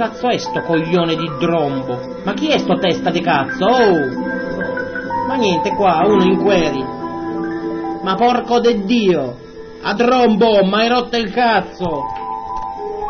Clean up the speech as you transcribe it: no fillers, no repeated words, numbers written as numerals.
cazzo è sto coglione di Drombo? Ma chi è sto testa di cazzo? Oh! Ma niente qua, uno in queri. Ma porco de Dio! A Drombo, m'hai rotto il cazzo!